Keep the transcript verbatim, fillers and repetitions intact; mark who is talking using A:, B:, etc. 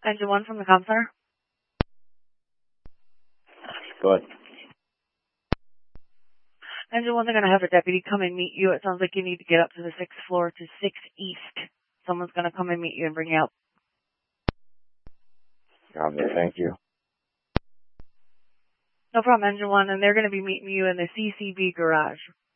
A: Engine one from the comm center.
B: Go ahead.
A: Engine one, they're going to have a deputy come and meet you. It sounds like you need to get up to the sixth floor to six East. Someone's going to come and meet you and bring you out.
B: Copy. Thank you.
A: No problem, Engine one, and they're going to be meeting you in the C C B garage.